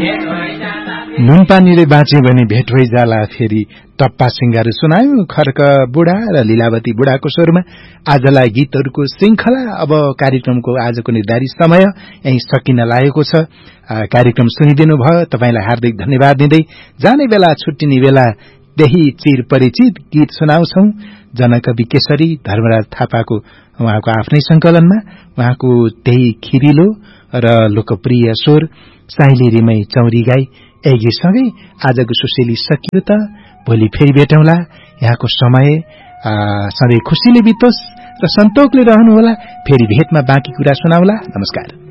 नुनपानीले बाँचे भने भेट भइजाला फेरि टप्पा सिंगार सुनायौं खर्क बुढा र लीलावती बुढाको स्वरमा आजलाई गीतहरूको श्रृंखला। अब कार्यक्रमको आजको निर्धारित समय यही सकिन लागेको छ। कार्यक्रम सुनिदिनु भयो, तपाईलाई हार्दिक धन्यवाद दिँदै जाने बेला छुट्टिने बेला त्यही चिर परिचित गीत सुनाउँछौं। जनकवि केशरी धर्मराज थापाको उहाँको आफ्नै संकलनमा उहाँको त्यही खिरिलो र लोकप्रिय स्वर साइली रिमै चौरी गाई यही गीतसँगै आजको सुशेली सकियो त भोलि फेरि भेटौँला। यहाँको समय सधैँ खुसीले बितोस् र सन्तोकले रहनुहोला। फेरि भेटमा बाँकी कुरा सुनाउला। नमस्कार।